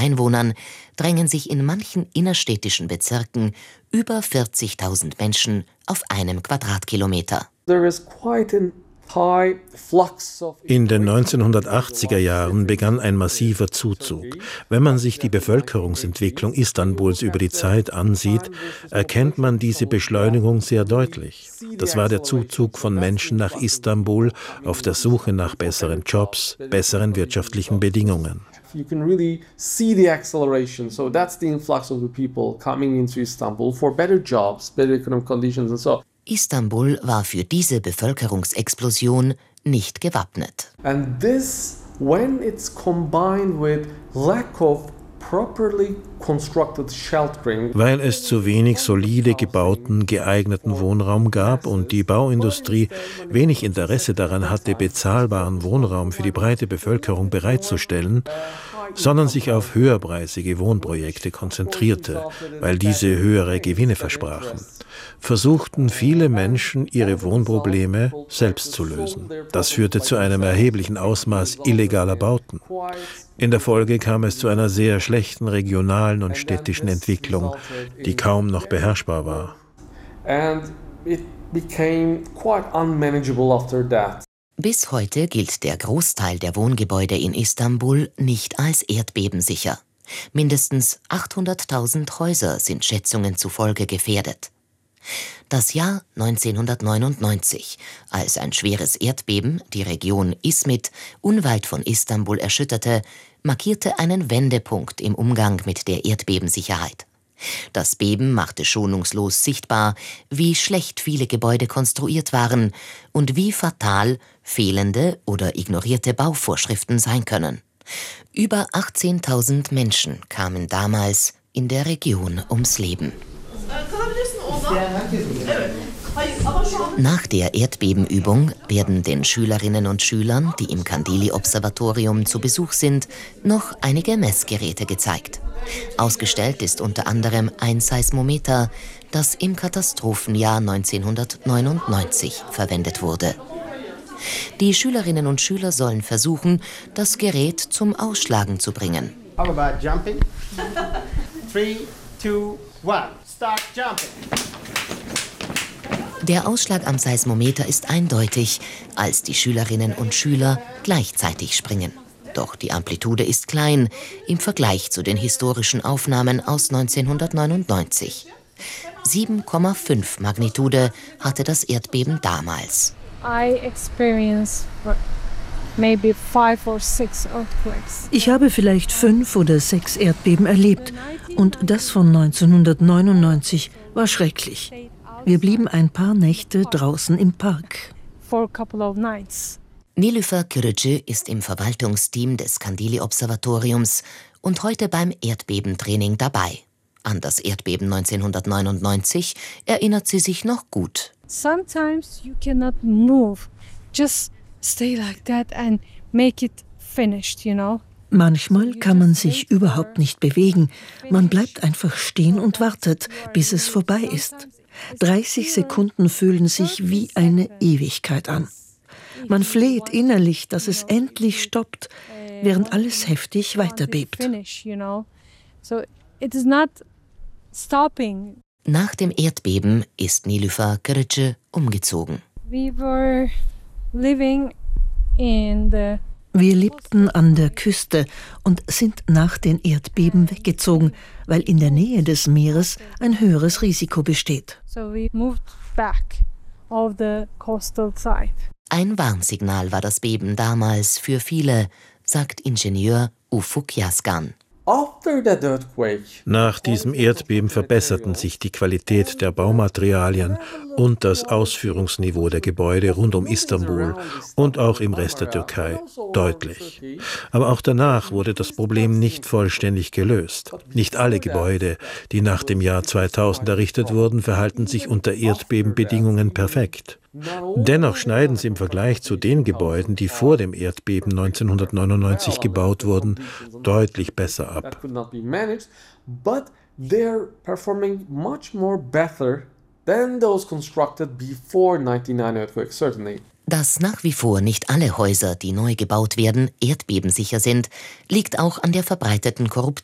Einwohnern drängen sich in manchen innerstädtischen Bezirken über 40.000 Menschen auf einem Quadratkilometer. In den 1980er Jahren begann ein massiver Zuzug. Wenn man sich die Bevölkerungsentwicklung Istanbuls über die Zeit ansieht, erkennt man diese Beschleunigung sehr deutlich. Das war der Zuzug von Menschen nach Istanbul auf der Suche nach besseren Jobs, besseren wirtschaftlichen Bedingungen. You can really see the acceleration. So that's the influx of the people coming into Istanbul for better jobs, better economic conditions and so. Istanbul war für diese Bevölkerungsexplosion nicht gewappnet. And this, when it's combined with lack of properly constructed sheltering. Weil es zu wenig solide gebauten, geeigneten Wohnraum gab und die Bauindustrie wenig Interesse daran hatte, bezahlbaren Wohnraum für die breite Bevölkerung bereitzustellen, sondern sich auf höherpreisige Wohnprojekte konzentrierte, weil diese höhere Gewinne versprachen, versuchten viele Menschen, ihre Wohnprobleme selbst zu lösen. Das führte zu einem erheblichen Ausmaß illegaler Bauten. In der Folge kam es zu einer sehr schlechten regionalen und städtischen Entwicklung, die kaum noch beherrschbar war. And it became quite unmanageable after that. Bis heute gilt der Großteil der Wohngebäude in Istanbul nicht als erdbebensicher. Mindestens 800.000 Häuser sind Schätzungen zufolge gefährdet. Das Jahr 1999, als ein schweres Erdbeben die Region Izmit unweit von Istanbul erschütterte, markierte einen Wendepunkt im Umgang mit der Erdbebensicherheit. Das Beben machte schonungslos sichtbar, wie schlecht viele Gebäude konstruiert waren und wie fatal fehlende oder ignorierte Bauvorschriften sein können. Über 18.000 Menschen kamen damals in der Region ums Leben. Nach der Erdbebenübung werden den Schülerinnen und Schülern, die im Kandili-Observatorium zu Besuch sind, noch einige Messgeräte gezeigt. Ausgestellt ist unter anderem ein Seismometer, das im Katastrophenjahr 1999 verwendet wurde. Die Schülerinnen und Schüler sollen versuchen, das Gerät zum Ausschlagen zu bringen. How about jumping? 3, 2, 1. Start jumping. Der Ausschlag am Seismometer ist eindeutig, als die Schülerinnen und Schüler gleichzeitig springen. Doch die Amplitude ist klein im Vergleich zu den historischen Aufnahmen aus 1999. 7,5 Magnitude hatte das Erdbeben damals. Ich habe vielleicht 5 oder 6 Erdbeben erlebt und das von 1999 war schrecklich. Wir blieben ein paar Nächte draußen im Park. Nilüfer Kırıcı ist im Verwaltungsteam des Kandili-Observatoriums und heute beim Erdbebentraining dabei. An das Erdbeben 1999 erinnert sie sich noch gut. Sometimes you cannot move. Just stay like that and make it finished, you know? Manchmal kann man sich überhaupt nicht bewegen. Man bleibt einfach stehen und wartet, bis es vorbei ist. 30 Sekunden fühlen sich wie eine Ewigkeit an. Man fleht innerlich, dass es endlich stoppt, während alles heftig weiterbebt. Nach dem Erdbeben ist Nilüfer Kırıcı umgezogen. Wir lebten an der Küste und sind nach den Erdbeben weggezogen, weil in der Nähe des Meeres ein höheres Risiko besteht. Ein Warnsignal war das Beben damals für viele, sagt Ingenieur Ufuk Yazgan. Nach diesem Erdbeben verbesserten sich die Qualität der Baumaterialien und das Ausführungsniveau der Gebäude rund um Istanbul und auch im Rest der Türkei deutlich. Aber auch danach wurde das Problem nicht vollständig gelöst. Nicht alle Gebäude, die nach dem Jahr 2000 errichtet wurden, verhalten sich unter Erdbebenbedingungen perfekt. Dennoch schneiden sie im Vergleich zu den Gebäuden, die vor dem Erdbeben 1999 gebaut wurden, deutlich besser ab. Dass nach wie vor nicht alle Häuser, die neu gebaut werden, erdbebensicher sind, liegt auch an der verbreiteten Korruption